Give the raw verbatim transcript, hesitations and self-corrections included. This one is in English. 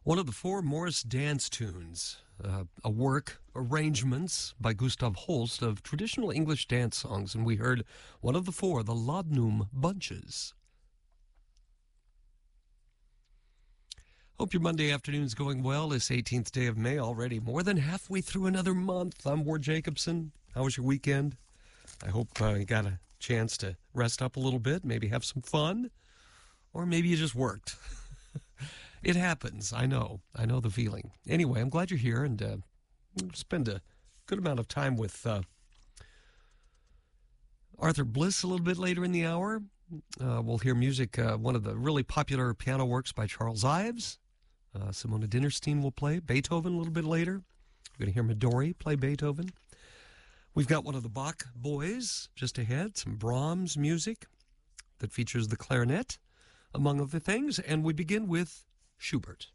One of the four Morris dance tunes, uh, a work, arrangements by Gustav Holst of traditional English dance songs, and we heard one of the four, the Laudanum Bunches. Hope your Monday afternoon's going well. This eighteenth day of May already, more than halfway through another month. I'm Ward Jacobson. How was your weekend? I hope uh, you got a chance to rest up a little bit, maybe have some fun, or maybe you just worked. It happens. I know. I know the feeling. Anyway, I'm glad you're here, and uh, we'll spend a good amount of time with uh, Arthur Bliss a little bit later in the hour. Uh, we'll hear music, uh, one of the really popular piano works by Charles Ives. Uh, Simona Dinnerstein will play Beethoven a little bit later. We're going to hear Midori play Beethoven. We've got one of the Bach boys just ahead, some Brahms music that features the clarinet, among other things. And we begin with Schubert.